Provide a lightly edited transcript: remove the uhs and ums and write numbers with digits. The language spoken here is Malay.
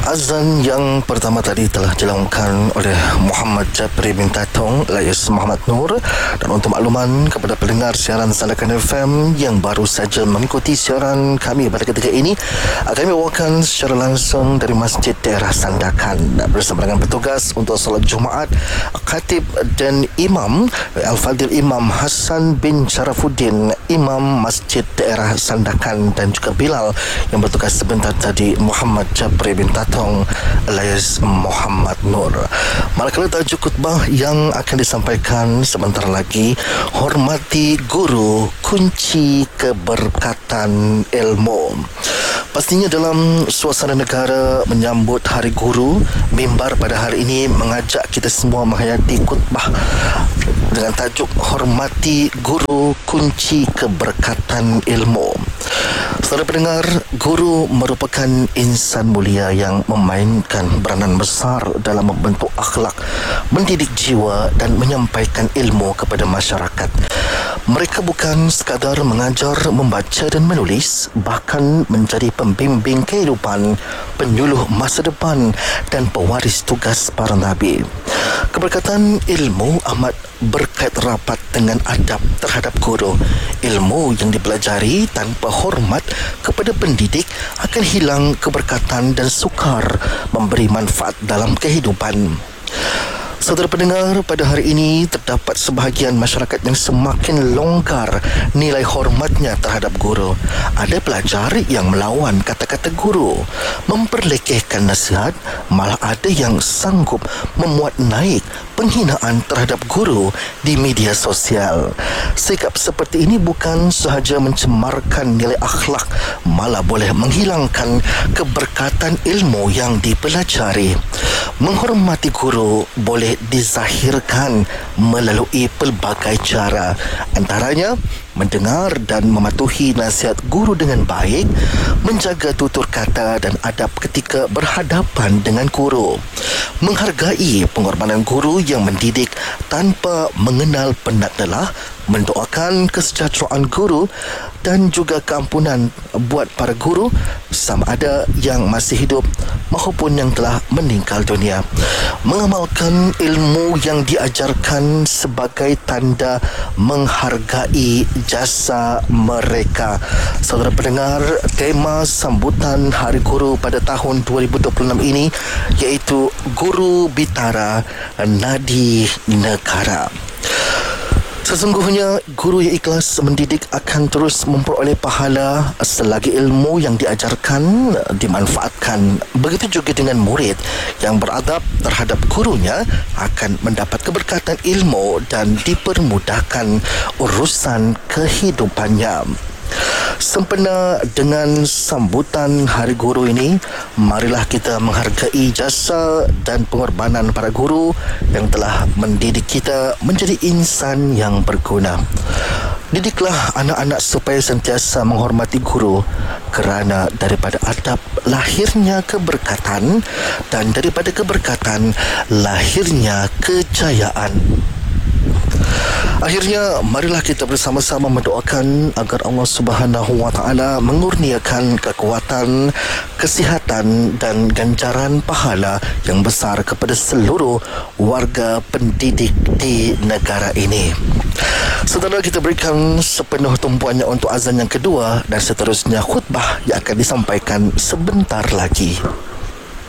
Azan yang pertama tadi telah dilakukan oleh Muhammad Japri bin Tatong alias Muhammad Nur. Dan untuk makluman kepada pendengar siaran Sandakan FM yang baru saja mengikuti siaran kami pada ketika ini, kami bawakan secara langsung dari Masjid Daerah Sandakan bersama dengan petugas untuk solat Jumaat, Khatib dan Imam Al-Fadil Imam Hassan bin Sharafuddin, Imam Masjid Daerah Sandakan, dan juga Bilal yang bertugas sebentar tadi Muhammad Japri bin Tatong alias Muhammad Nur. Manakala tajuk khutbah yang akan disampaikan sebentar lagi, hormati guru, kunci keberkatan ilmu. Pastinya dalam suasana negara menyambut Hari Guru, mimbar pada hari ini mengajak kita semua menghayati khutbah dengan tajuk hormati guru, kunci keberkatan ilmu. Saudara pendengar, guru merupakan insan mulia yang memainkan peranan besar dalam membentuk akhlak, mendidik jiwa dan menyampaikan ilmu kepada masyarakat. Mereka bukan sekadar mengajar, membaca dan menulis, bahkan menjadi pembimbing kehidupan, penyuluh masa depan dan pewaris tugas para nabi. Keberkatan ilmu amat berkait rapat dengan adab terhadap guru. Ilmu yang dipelajari tanpa hormat kepada pendidik akan hilang keberkatan dan sukar memberi manfaat dalam kehidupan. Saudara pendengar, pada hari ini terdapat sebahagian masyarakat yang semakin longgar nilai hormatnya terhadap guru. Ada pelajar yang melawan kata-kata guru, memperlekehkan nasihat, malah ada yang sanggup memuat naik penghinaan terhadap guru di media sosial. Sikap seperti ini bukan sahaja mencemarkan nilai akhlak, malah boleh menghilangkan keberkatan ilmu yang dipelajari. Menghormati guru boleh dizahirkan melalui pelbagai cara, antaranya mendengar dan mematuhi nasihat guru dengan baik, menjaga tutur kata dan adab ketika berhadapan dengan guru, menghargai pengorbanan guru yang mendidik tanpa mengenal penat lelah, mendoakan kesejahteraan guru dan juga keampunan buat para guru sama ada yang masih hidup maupun yang telah meninggal dunia. Mengamalkan ilmu yang diajarkan sebagai tanda menghargai jasa mereka. Saudara pendengar, tema sambutan Hari Guru pada tahun 2026 ini iaitu Guru Bitara Nadi Negara. Sesungguhnya guru yang ikhlas mendidik akan terus memperoleh pahala selagi ilmu yang diajarkan dimanfaatkan. Begitu juga dengan murid yang beradab terhadap gurunya akan mendapat keberkatan ilmu dan dipermudahkan urusan kehidupannya. Sempena dengan sambutan Hari Guru ini, marilah kita menghargai jasa dan pengorbanan para guru yang telah mendidik kita menjadi insan yang berguna. Didiklah anak-anak supaya sentiasa menghormati guru, kerana daripada adab lahirnya keberkatan dan daripada keberkatan lahirnya kejayaan. Akhirnya, marilah kita bersama-sama mendoakan agar Allah Subhanahu Wa Taala mengurniakan kekuatan, kesihatan dan ganjaran pahala yang besar kepada seluruh warga pendidik di negara ini. Setelah kita berikan sepenuh tumpuannya untuk azan yang kedua dan seterusnya khutbah yang akan disampaikan sebentar lagi.